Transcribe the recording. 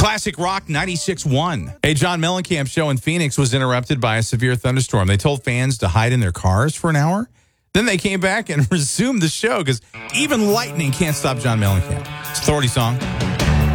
Classic Rock 96.1. A John Mellencamp show in Phoenix was interrupted by a severe thunderstorm. They told fans to hide in their cars for an hour. Then they came back and resumed the show because even lightning can't stop John Mellencamp. It's Authority Song.